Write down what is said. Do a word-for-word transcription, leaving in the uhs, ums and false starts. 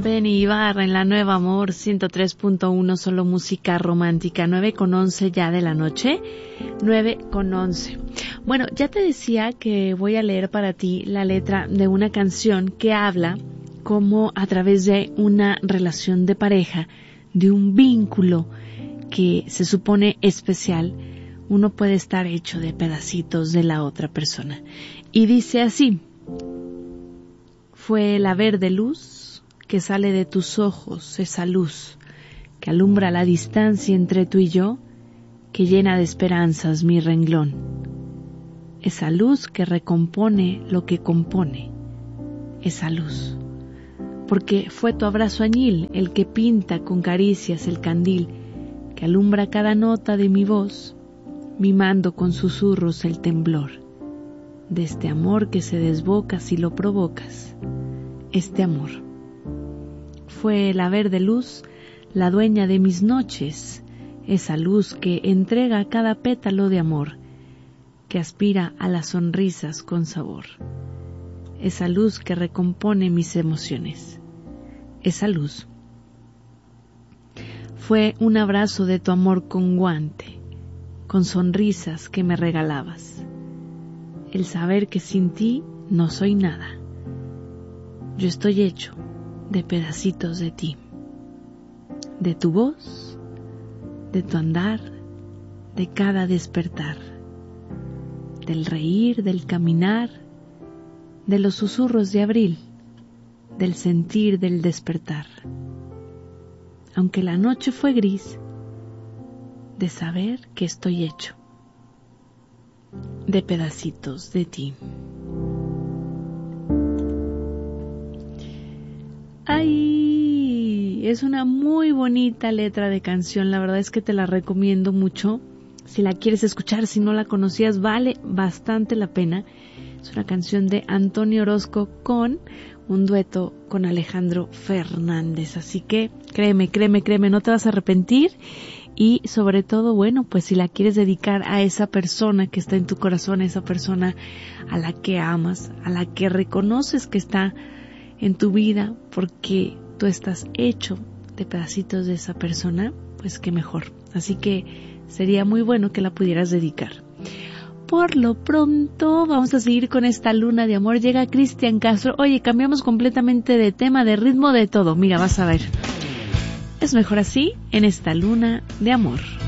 Benny Ibarra en la Nueva Amor ciento tres punto uno, solo música romántica, nueve con once ya de la noche, nueve con once. Bueno, ya te decía que voy a leer para ti la letra de una canción que habla como a través de una relación de pareja, de un vínculo que se supone especial, uno puede estar hecho de pedacitos de la otra persona. Y dice así: fue la verde luz que sale de tus ojos, esa luz que alumbra la distancia entre tú y yo, que llena de esperanzas mi renglón. Esa luz que recompone lo que compone, esa luz. Porque fue tu abrazo añil el que pinta con caricias el candil, que alumbra cada nota de mi voz, mimando con susurros el temblor de este amor que se desboca si lo provocas, este amor. Fue la verde luz, la dueña de mis noches, esa luz que entrega a cada pétalo de amor, que aspira a las sonrisas con sabor, esa luz que recompone mis emociones, esa luz. Fue un abrazo de tu amor con guante, con sonrisas que me regalabas, el saber que sin ti no soy nada. Yo estoy hecho de pedacitos de ti, de tu voz, de tu andar, de cada despertar, del reír, del caminar, de los susurros de abril, del sentir del despertar. Aunque la noche fue gris, de saber que estoy hecho de pedacitos de ti. ¡Ay! Es una muy bonita letra de canción, la verdad es que te la recomiendo mucho. Si la quieres escuchar, si no la conocías, vale bastante la pena. Es una canción de Antonio Orozco con un dueto con Alejandro Fernández. Así que créeme, créeme, créeme, no te vas a arrepentir. Y sobre todo, bueno, pues si la quieres dedicar a esa persona que está en tu corazón, a esa persona a la que amas, a la que reconoces que está en tu vida, porque tú estás hecho de pedacitos de esa persona, pues qué mejor. Así que sería muy bueno que la pudieras dedicar. Por lo pronto, vamos a seguir con esta luna de amor. Llega Cristian Castro. Oye, cambiamos completamente de tema, de ritmo, de todo. Mira, vas a ver. Es mejor así en esta luna de amor.